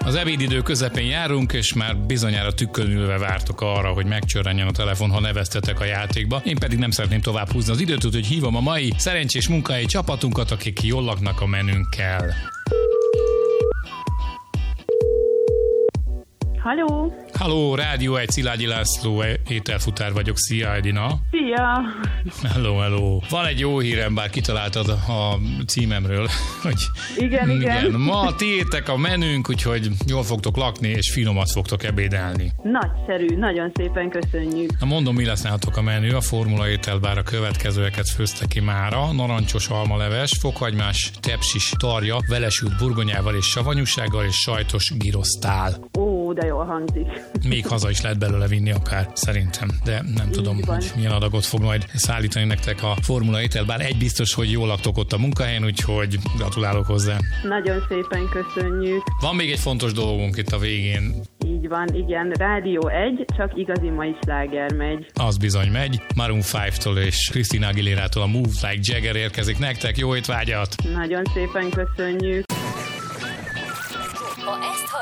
Az ebédidő közepén járunk, és már bizonyára tükkön ülve vártok arra, hogy megcsörrenjen a telefon, ha neveztetek a játékba. Én pedig nem szeretném tovább húzni az időt, úgyhogy hívom a mai szerencsés munkahelyi csapatunkat, akik jól laknak a menünkkel. Halló! Halló, Rádió 1, Szilágyi László, ételfutár vagyok. Szia, Edina! Szia! Hello! Van egy jó hírem, bár kitaláltad a címemről, hogy igen. Ma tiétek a menünk, úgyhogy jól fogtok lakni, és finomat fogtok ebédelni. Nagyszerű, nagyon szépen köszönjük. Na mondom, mi lesz nálatok a menü. A Formula ételbár a következőeket főzte ki mára. Narancsos almaleves, fokhagymás, tepsis tarja, velesült burgonyával és savanyúsággal, és sajtos gyrosztál. Ó, de jól hangzik. Még haza is lehet belőle vinni akár, szerintem, de nem tudom, hogy milyen adagot fog majd szállítani nektek a Formula ételbár. Egy biztos, hogy jól laktok ott a munkahelyen, úgyhogy gratulálok hozzá. Nagyon szépen köszönjük. Van még egy fontos dolgunk itt a végén. Így van, igen. Rádió 1, csak igazi mai sláger megy. Az bizony megy. Maroon 5-től és Christina Aguilérától a Move Like Jagger érkezik nektek. Jó étvágyat! Nagyon szépen köszönjük. Ha ezt